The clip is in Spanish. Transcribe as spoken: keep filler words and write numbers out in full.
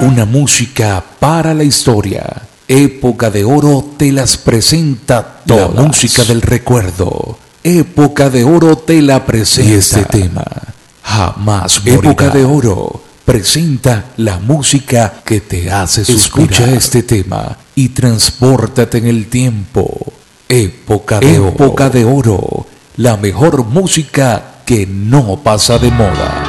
Una música para la historia. Época de Oro te las presenta todas. La música del recuerdo. Época de Oro te la presenta. Y este tema jamás morirá. Época de Oro presenta la música que te hace suspirar. Escucha este tema y transpórtate en el tiempo. Época de Oro. Época de Oro. La mejor música que no pasa de moda.